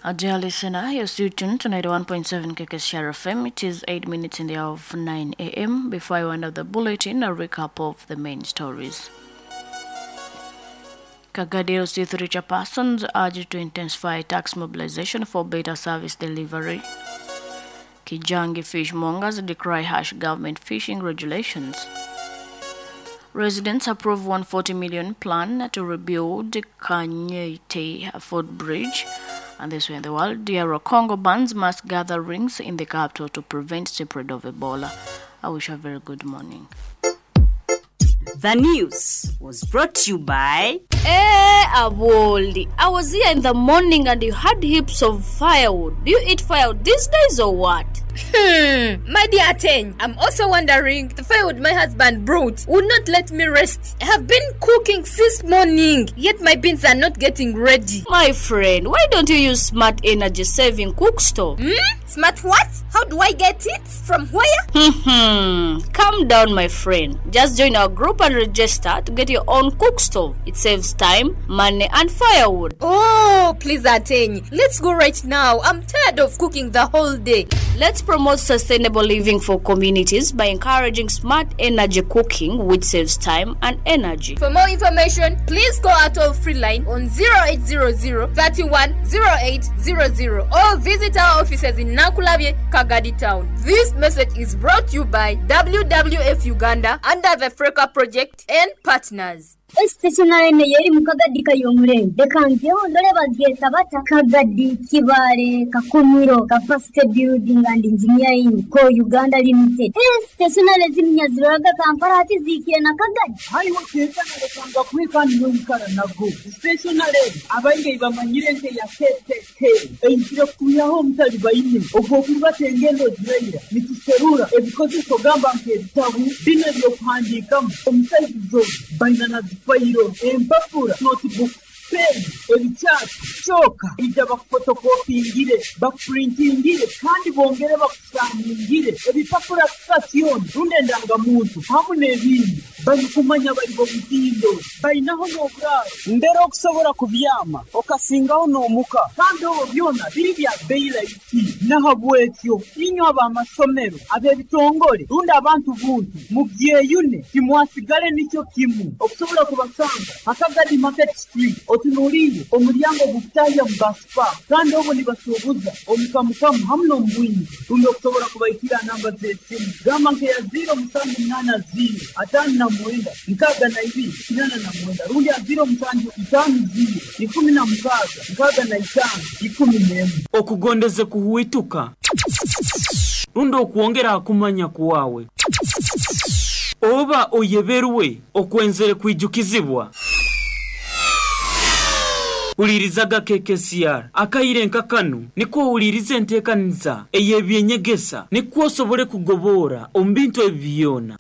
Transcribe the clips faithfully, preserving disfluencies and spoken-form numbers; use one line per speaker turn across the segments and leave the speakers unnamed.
Uh, dear listener, you're still tuned to ninety-one point seven K K Share F M. It is eight minutes in the hour of nine a.m. Before I wind up the bulletin, a recap of the main stories. Kagadi L C three chairpersons urged to intensify tax mobilization for better service delivery. Kijangi fishmongers decry harsh government fishing regulations. Residents approve one hundred forty million plan to rebuild Kanyete Fort Bridge. And this way in the world, D R Congo bans mass gatherings in the capital to prevent spread of Ebola. I wish you a very good morning.
The news was brought to you by...
Eh, Aboldi. I was here in the morning and you had heaps of firewood. Do you eat firewood these days or what?
Hmm, my dear Ten, I'm also wondering, the firewood my husband brought would not let me rest. I have been cooking since morning, yet my beans are not getting ready.
My friend, why don't you use smart energy saving cook stove?
Hmm? Smart what? How do I get it? From where?
Hmm, calm down, my friend. Just join our group and register to get your own cook stove. It saves time, money, and firewood.
Oh, please, Ateny. Let's go right now. I'm tired of cooking the whole day.
Let's promote sustainable living for communities by encouraging smart energy cooking, which saves time and energy.
For more information, please call our toll-free line on zero eight zero zero, three one zero eight zero zero or visit our offices in Nakulabye, Kagadi Town. This message is brought to you by W W F Uganda under the Freka Project and partners.
Stationary yeri mukagadi kayomure dekanvyo ndole bageta bata Kagadi Kibale Kakumiro Capacity Building and Engineering ko Uganda Limited. Stationary zimnya ziraga Kampala ati zikiye na Kagadi
hayi waketa na kanga kwika n'umukara nago stationary abange bamanyire nke ya kete eyitire kuyaho mutali bayine obwo kubatengendo zirayira nitiserura ebikoze kogamba nke bitabu bine byo kwandika omusaizo bayina Fayiro, empapura, notebook, pen, ebichati, choka, ija bakfotokopingire, bakprintingire, kandi bongere bakusanyingire, ebipapura station, runde ndangamuntu, hamu nebindi, bali kumanya bali bobutindo, bayinaho n'oburaro, ndero okusobora kubyama, okasingaho n'omuka, kandi obo byona biri bya bailaiti, nahabwetyo, inyo abamasomero, ab'ebitongole, runde abantu buntu, mubyeyune, kimwasigale nicyo kimu, okusobora kubasanga, Akagadi Market Street, otunuriye, omulyango gutaya mbaspa, kandi obo nibasubuza, omukamukamu hamno mbwini, runde okusobora kubayitira namba z'esimu, gama nke ya zero musanju munana zero, atanu na mwenda, nkaga na ibiri, kinana na mwenda, rundi ya zero musanju itanu zero, ikumi na mkaga, nkaga na itanu, ikumi nemu.
Okugondeze kuhuituka. Rundo okuongera akumanya kuwawe. Oba oyeberwe okwenzere kwijukizibwa. Ulirizaga K K C R akayirenka kanu niko ulirize ntekaniza eyebyenyegesa niko sobore kugobora ombintu ebyona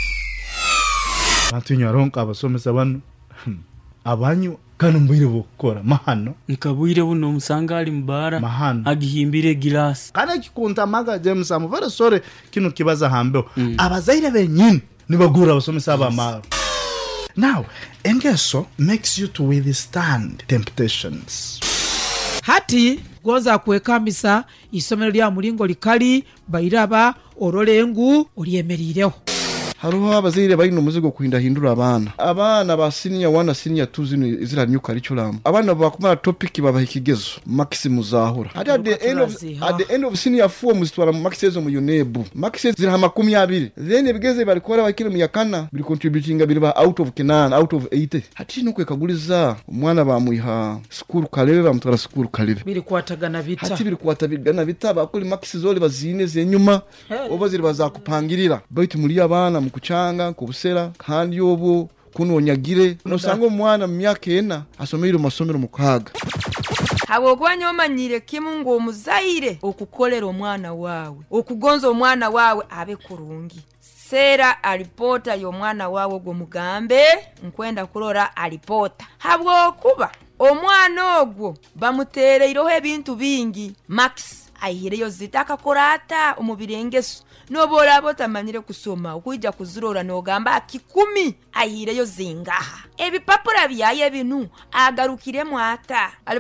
Matinya ronka abasomesa bano abanyu kanu mbire bokora mahano
nkabwire buno musanga ali mbara
mahano
agihimbire glass
kana kikunta maga James am very sorry kino kibaza hambe mm. Abazaire benyine nibagura abasomesa abamaro. Now, engeso makes you to withstand temptations.
Hati goza kwekambisa isomero lya mulingo likali bayiraba orolengu oliyemerireho.
Haruho abazaire bayino muzigo kuhindahindura abana. Abana ba senior one senior two zino izira new curriculum. Abana bakumara topic babaha ikigezo maximum zahura. At the end of at the end of senior four muzitwara maxizo mu yunebu. Maxizo zira makumi abiri. Then ebigeze balikora bakire mu yakana bili contributing bili ba out of Kenan out of eighty. Hati nuko ekaguliza umwana bamuiha school kalebe bamutwara school kalebe.
Bili kwatagana bita.
Hati bili kwatagana bita bakuli maxizo le bazine zenyuma obaziri bazakupangirira. Baiti muri abana kuchanga kubusera kandi yobo kunonyagire nosanga umwana mu myaka ena asomera amasomero mukaga
Habo gwanya omanyire kimu ngo omuzaire okukolera omwana wawe okugonza omwana wawe abe kurungi sera alipota y'omwana wawe go mugambe nkwenda kurora alipota habwo kuba omwana ogwo bamutereiroho ebintu bingi Max ayireyo zitaka korata umubirengeso nobora abotamanyire kusoma ukujja kuzurora nogamba akikumi ayireyo zingaha ebipapura byaye binu agarukire mwata